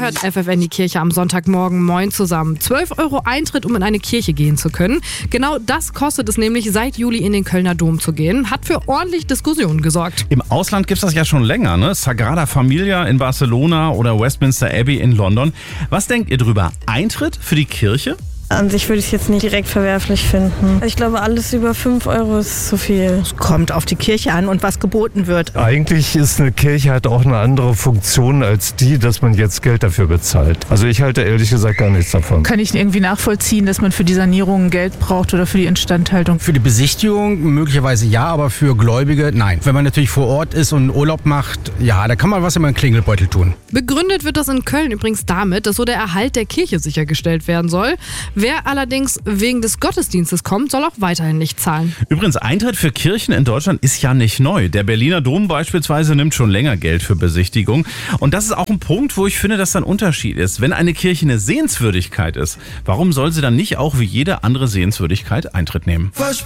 hört FFN die Kirche am Sonntagmorgen. Moin zusammen. 12 € Eintritt, um in eine Kirche gehen zu können. Genau das kostet es nämlich, seit Juli in den Kölner Dom zu gehen. Hat für ordentlich Diskussionen gesorgt. Im Ausland gibt es das ja schon länger, ne? Sagrada Familia in Barcelona oder Westminster Abbey in London. Was denkt ihr drüber? Eintritt für die Kirche? An sich würde ich es jetzt nicht direkt verwerflich finden. Ich glaube, alles über 5 € ist zu viel. Es kommt auf die Kirche an und was geboten wird. Eigentlich ist eine Kirche halt auch eine andere Funktion als die, dass man jetzt Geld dafür bezahlt. Also ich halte ehrlich gesagt gar nichts davon. Kann ich irgendwie nachvollziehen, dass man für die Sanierung Geld braucht oder für die Instandhaltung? Für die Besichtigung möglicherweise ja, aber für Gläubige nein. Wenn man natürlich vor Ort ist und Urlaub macht, ja, da kann man was in meinen Klingelbeutel tun. Begründet wird das in Köln übrigens damit, dass so der Erhalt der Kirche sichergestellt werden soll. Wer allerdings wegen des Gottesdienstes kommt, soll auch weiterhin nicht zahlen. Übrigens, Eintritt für Kirchen in Deutschland ist ja nicht neu. Der Berliner Dom beispielsweise nimmt schon länger Geld für Besichtigung. Und das ist auch ein Punkt, wo ich finde, dass da ein Unterschied ist. Wenn eine Kirche eine Sehenswürdigkeit ist, warum soll sie dann nicht auch wie jede andere Sehenswürdigkeit Eintritt nehmen?